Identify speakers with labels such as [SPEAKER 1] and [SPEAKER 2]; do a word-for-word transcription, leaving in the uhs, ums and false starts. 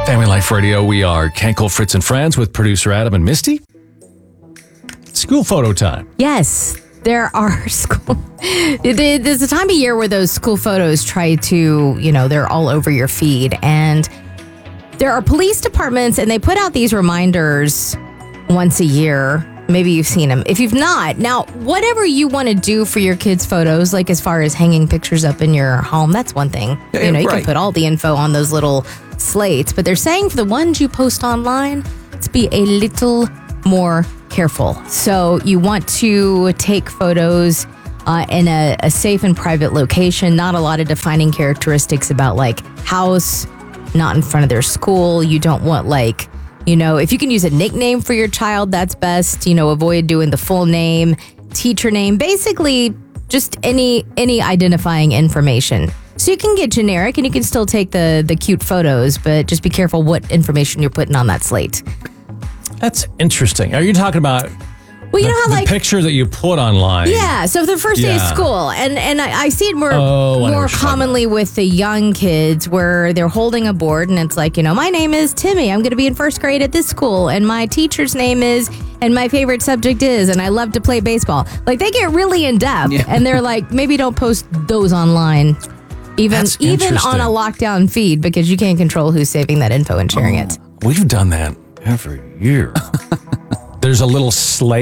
[SPEAKER 1] Family Life Radio, we are Kenkel, Fritz, and Friends with producer Adam and Misty. School photo time.
[SPEAKER 2] Yes, there are school. There's a time of year where those school photos try to, you know, they're all over your feed. And there are police departments, and they put out these reminders once a year. Maybe you've seen them. If you've not, now, whatever you want to do for your kids' photos, like as far as hanging pictures up in your home, that's one thing.
[SPEAKER 1] Yeah,
[SPEAKER 2] you know, you
[SPEAKER 1] right.
[SPEAKER 2] can put all the info on those little slates. But they're saying for the ones you post online, let's be a little more careful. So you want to take photos uh, in a, a safe and private location. Not a lot of defining characteristics about like house, not in front of their school. You don't want like, you know, if you can use a nickname for your child, that's best. You know, avoid doing the full name, teacher name, basically just any any identifying information. So you can get generic and you can still take the the cute photos, but just be careful what information you're putting on that slate.
[SPEAKER 1] That's interesting. Are you talking about
[SPEAKER 2] Well, you
[SPEAKER 1] the,
[SPEAKER 2] know how
[SPEAKER 1] the
[SPEAKER 2] like
[SPEAKER 1] picture that you put online?
[SPEAKER 2] yeah, so the first day of
[SPEAKER 1] Yeah.
[SPEAKER 2] school, and and I, I see it more
[SPEAKER 1] Oh, I know what
[SPEAKER 2] more
[SPEAKER 1] you're talking
[SPEAKER 2] commonly with the young kids, where they're holding a board and it's like, you know, my name is Timmy. I'm going to be in first grade at this school, and my teacher's name is, and my favorite subject is, and I love to play baseball. Like they get really in depth,
[SPEAKER 1] Yeah.
[SPEAKER 2] and they're like, maybe don't post those online, even
[SPEAKER 1] That's
[SPEAKER 2] even on a
[SPEAKER 1] interesting.
[SPEAKER 2] lockdown feed, because you can't control who's saving that info and sharing it.
[SPEAKER 1] We've done that every year. There's a little slate